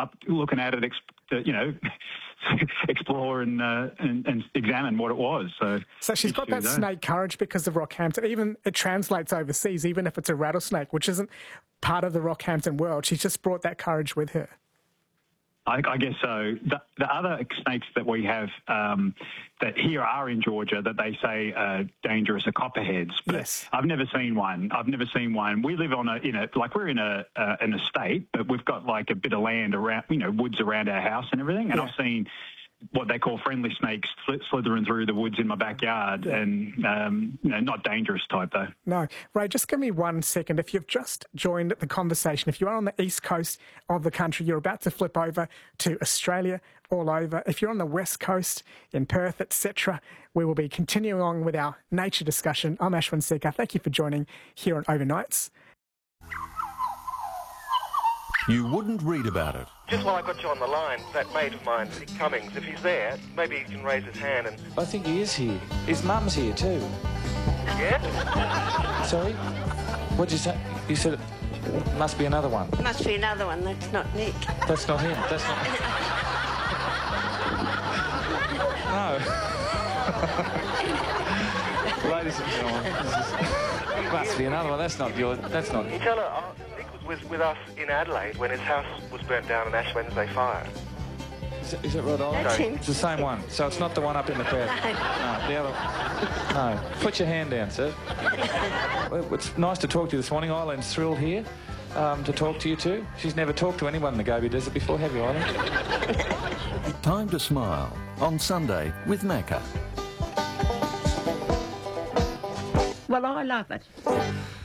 up looking at it, explore and examine what it was. So she's got that snake courage because of Rockhampton. Even it translates overseas, even if it's a rattlesnake, which isn't part of the Rockhampton world. She's just brought that courage with her. I guess so. The other snakes that we have that here are in Georgia that they say are dangerous are copperheads. But yes. I've never seen one. We live on we're in an estate, but we've got like a bit of land around, woods around our house and everything. And I've seen what they call friendly snakes slithering through the woods in my backyard, and not dangerous type though. No. Ray, just give me 1 second. If you've just joined the conversation, if you are on the east coast of the country, you're about to flip over to Australia all over. If you're on the west coast, in Perth, etc., we will be continuing on with our nature discussion. I'm Ashwin Sekhar. Thank you for joining here on Overnights. You wouldn't read about it. Just while I got you on the line, that mate of mine, Nick Cummings, if he's there, maybe he can raise his hand and... I think he is here. His mum's here too. Yeah? Sorry? What'd you say? You said it must be another one. Must be another one. That's not Nick. That's not him. That's not... No. Ladies and gentlemen, must be another one. That's not yours. That's not... You tell her, Nick was with us in Adelaide when his house was burnt down in Ash Wednesday fire. Is it Rod Oliver? That's him. It's the same one. So it's not the one up in the crowd. No, the other. No. Put your hand down, sir. Well, it's nice to talk to you this morning. Eileen's thrilled here to talk to you too. She's never talked to anyone in the Gobi Desert before, have you, Eileen? Time to Smile on Sunday with Macca. Well, I love it.